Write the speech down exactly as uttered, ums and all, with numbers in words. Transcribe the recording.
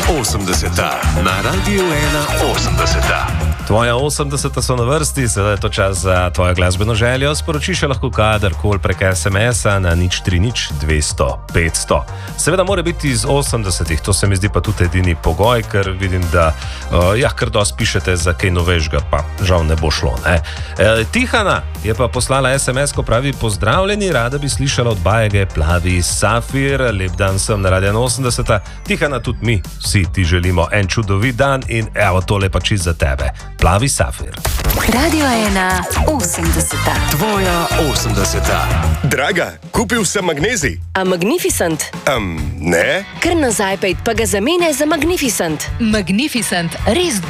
osemdeseta na Radiu ena osemdeseta. Tvoja osemdeseta so na vrsti, sedaj je to čas za tvojo glasbeno željo. Sporočiš lahko kadarkoli prek es em es-a na nič tri nič dvesto petsto. Seveda mora biti iz osemdesetih, to se mi zdi pa tudi edini pogoj, ker vidim, da uh, ja, kar dosti pišete za kaj novejšega, pa žal ne bo šlo. Ne? E, Tihana je pa poslala es em es, ko pravi: pozdravljeni, rada bi slišala od Bajege Plavi Safir, lep dan sem na Radiu ena osemdeseta. Tihana, tudi mi vsi ti želimo en čudovit dan in evo, tole pa čist za tebe. Plavi Safir. Radio ena osemdeseta. Tvoja osemdeseta. Draga, kupil sem magnezij. A Magnificent? Um, ne? Kar nazaj pejt, pa ga zamenjaj za Magnificent. Magnificent, res